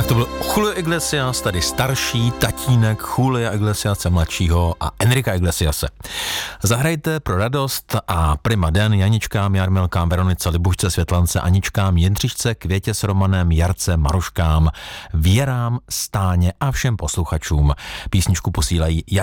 To byl Julio Iglesias, tady starší tatínek Julia Iglesiase mladšího a Enrika Iglesiase. Zahrajte pro radost a prima den Janičkám, Jarmilkám, Veronice, Libušce, Světlance, Aničkám, Jindřišce, Květě s Romanem, Jarce, Maruškám, Věrám, Stáně a všem posluchačům. Písničku posílají